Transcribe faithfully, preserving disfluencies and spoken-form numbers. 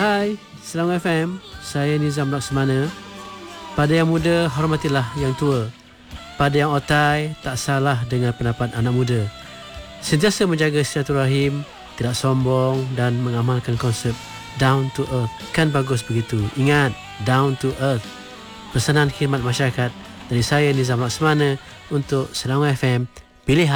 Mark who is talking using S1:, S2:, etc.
S1: Hai, Selangor F M. Saya Nizam Laksmana. Pada yang muda, hormatilah yang tua. Pada yang otai, tak salah dengan pendapat anak muda. Sentiasa menjaga silaturahim, tidak sombong dan mengamalkan konsep down to earth. Kan bagus begitu. Ingat, down to earth. Pesanan khidmat masyarakat dari saya Nizam Laksmana untuk Selangor F M. Pilihan